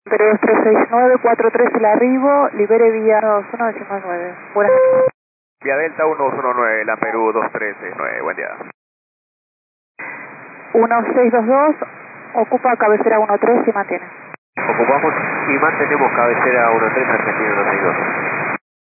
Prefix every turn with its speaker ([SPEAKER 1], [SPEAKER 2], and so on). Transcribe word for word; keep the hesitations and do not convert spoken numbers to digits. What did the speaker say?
[SPEAKER 1] Perú dos tres seis nueve cuatro tres el arribo, libere vía dos uno decimal nueve. Buenas noches.
[SPEAKER 2] Vía Delta uno dos uno nueve, la Perú dos tres seis nueve, buen día.
[SPEAKER 1] uno seis dos dos, ocupa cabecera uno tres y mantiene.
[SPEAKER 2] Ocupamos y mantenemos cabecera uno tres Argentina uno seis dos.